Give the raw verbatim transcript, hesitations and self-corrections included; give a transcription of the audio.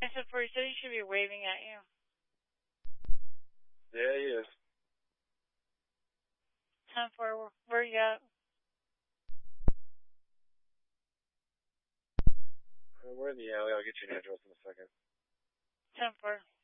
I said, for he said he should be waving at you. Yeah, he is. ten four, where you at? We're in the alley. I'll get you an address in a second. ten four.